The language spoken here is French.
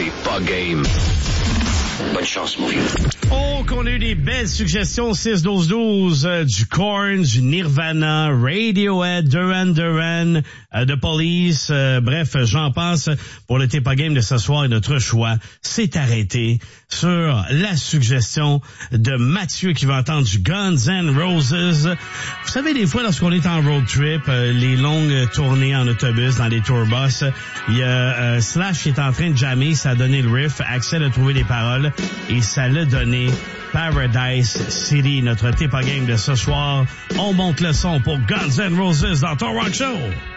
T'es pas game. Bonne chance, mon vieux. Oh, qu'on a eu des belles suggestions, 6-12-12, du Korn, du Nirvana, Radiohead, Duran Duran, The Police, bref, j'en passe pour le T'es pas game de ce soir et notre choix s'est arrêté sur la suggestion de Mathieu qui va entendre du Guns N' Roses. Vous savez, des fois, lorsqu'on est en road trip, les longues tournées en autobus, dans les tourbus, il y a Slash qui est en train de jammer, ça a donné le riff, Axel a trouvé les paroles et ça l'a donné Paradise City, notre T'es pas game de ce soir. On monte le son pour Guns N' Roses dans ton rock show.